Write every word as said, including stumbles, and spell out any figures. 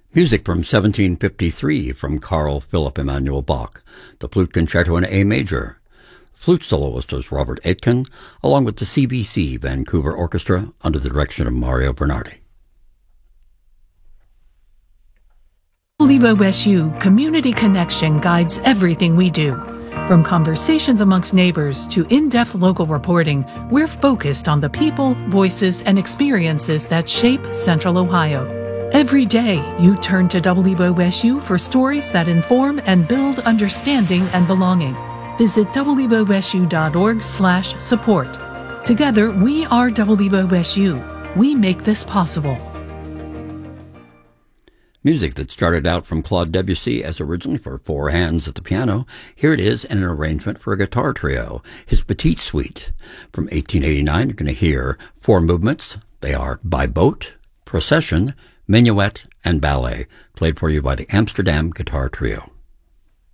Music from seventeen fifty-three from Carl Philipp Emanuel Bach, the Flute Concerto in A major. Flute soloist was Robert Aitken, along with the C B C Vancouver Orchestra under the direction of Mario Bernardi. W O S U Community Connection guides everything we do. From conversations amongst neighbors to in-depth local reporting, we're focused on the people, voices, and experiences that shape Central Ohio. Every day, you turn to W O S U for stories that inform and build understanding and belonging. Visit W O S U dot org slash support. Together, we are W O S U. We make this possible. Music that started out from Claude Debussy as originally for four hands at the piano, here it is in an arrangement for a guitar trio, his Petite Suite. From eighteen eighty-nine, you're going to hear four movements. They are By Boat, Procession, Minuet, and Ballet, played for you by the Amsterdam Guitar Trio.